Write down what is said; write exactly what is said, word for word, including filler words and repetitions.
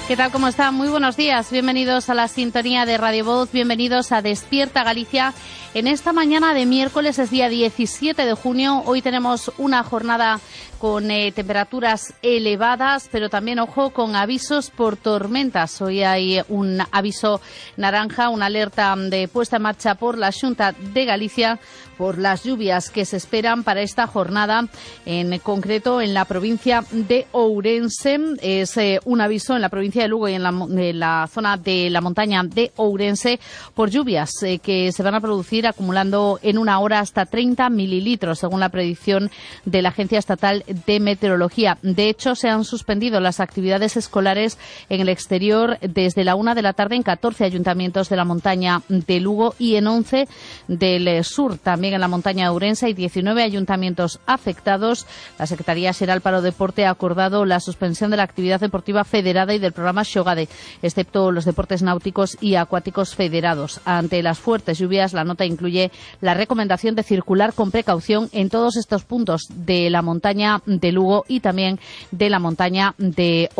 ¿Qué tal? ¿Cómo están? Muy buenos días. Bienvenidos a la sintonía de Radio Voz. Bienvenidos a Despierta Galicia. En esta mañana de miércoles, es día diecisiete de junio. Hoy tenemos una jornada con eh, temperaturas elevadas, pero también, ojo, con avisos por tormentas. Hoy hay un aviso naranja, una alerta de puesta en marcha por la Xunta de Galicia por las lluvias que se esperan para esta jornada, en concreto en la provincia de Ourense. Es eh, un aviso en la provincia de Lugo y en la, en la zona de la montaña de Ourense por lluvias eh, que se van a producir acumulando en una hora hasta treinta mililitros, según la predicción de la Agencia Estatal de Meteorología. De hecho, se han suspendido las actividades escolares en el exterior desde la una de la tarde en catorce ayuntamientos de la montaña de Lugo y en once del sur. También en la montaña de Ourense hay diecinueve ayuntamientos afectados. La Secretaría Xeral para o Deporte ha acordado la suspensión de la actividad deportiva federada y del programa Xogade, excepto los deportes náuticos y acuáticos federados. Ante las fuertes lluvias, la nota incluye la recomendación de circular con precaución en todos estos puntos de la montaña de Lugo y también de la montaña de